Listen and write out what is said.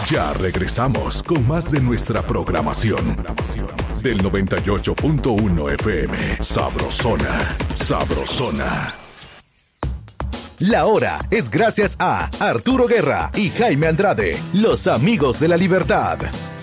Ya regresamos con más de nuestra programación. Del 98.1 FM. Sabrosona. Sabrosona. La hora es gracias a Arturo Guerra y Jaime Andrade, los amigos de la libertad.